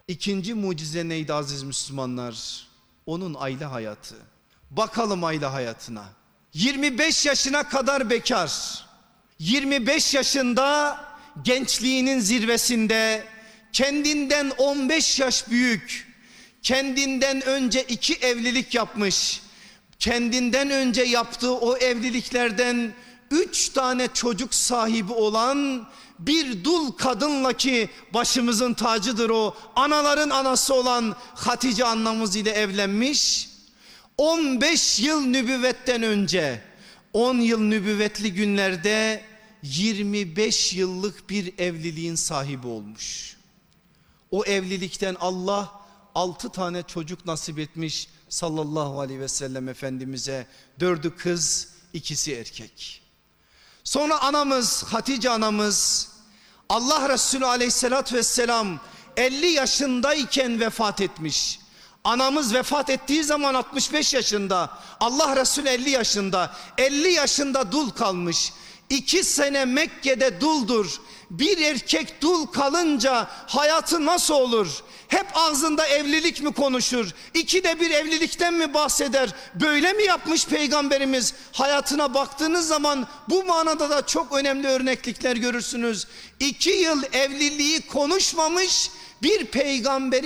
İkinci mucize neydi aziz Müslümanlar? Onun aile hayatı. Bakalım aile hayatına. 25 yaşına kadar bekar. 25 yaşında gençliğinin zirvesinde, kendinden 15 yaş büyük, kendinden önce 2 evlilik yapmış, kendinden önce yaptığı o evliliklerden 3 tane çocuk sahibi olan bir dul kadınla, ki başımızın tacıdır o, anaların anası olan Hatice annemiz ile evlenmiş. 15 yıl nübüvvetten önce, 10 yıl nübüvvetli günlerde 25 yıllık bir evliliğin sahibi olmuş. O evlilikten Allah 6 tane çocuk nasip etmiş sallallahu aleyhi ve sellem Efendimiz'e. 4'ü kız, 2'si erkek. Sonra anamız Hatice anamız, Allah Resulü aleyhissalatü vesselam 50 yaşındayken vefat etmiş. Anamız vefat ettiği zaman 65 yaşında, Allah Resulü 50 yaşında. 50 yaşında dul kalmış. 2 sene Mekke'de duldur. Bir erkek dul kalınca hayatı nasıl olur? Hep ağzında evlilik mi konuşur? 2'de bir evlilikten mi bahseder? Böyle mi yapmış Peygamberimiz? Hayatına baktığınız zaman bu manada da çok önemli örneklikler görürsünüz. 2 yıl evliliği konuşmamış bir peygamberi